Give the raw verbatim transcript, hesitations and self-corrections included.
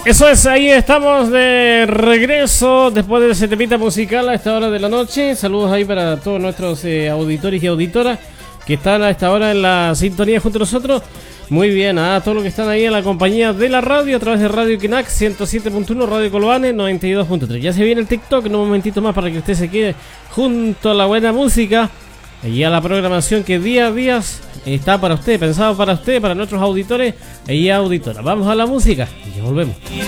Eso es, ahí estamos de regreso después de ese temita musical a esta hora de la noche. Saludos ahí para todos nuestros eh, auditores y auditoras que están a esta hora en la sintonía junto a nosotros. Muy bien, a todos los que están ahí en la compañía de la radio a través de Radio Quinac ciento siete punto uno, Radio Colbane noventa y dos punto tres. Ya se viene el TikTok en un momentito más para que usted se quede junto a la buena música y a la programación que día a día está para usted, pensado para usted, para nuestros auditores y auditoras. Vamos a la música y ya volvemos.